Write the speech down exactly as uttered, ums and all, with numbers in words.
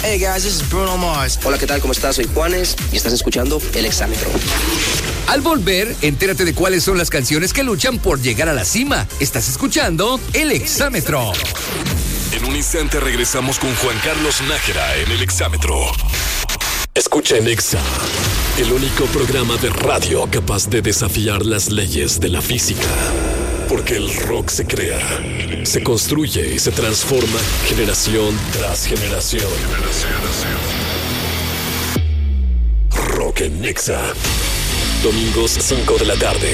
Hey guys, this is Bruno Mars. Hola, ¿qué tal? ¿Cómo estás? Soy Juanes y estás escuchando El Exámetro. Al volver, entérate de cuáles son las canciones que luchan por llegar a la cima. Estás escuchando El Exámetro. En un instante regresamos con Juan Carlos Nájera en El Exámetro. Escucha en Exa, el único programa de radio capaz de desafiar las leyes de la física. Porque el rock se crea, se construye y se transforma generación tras generación. Rock en Exa. Domingos cinco de la tarde.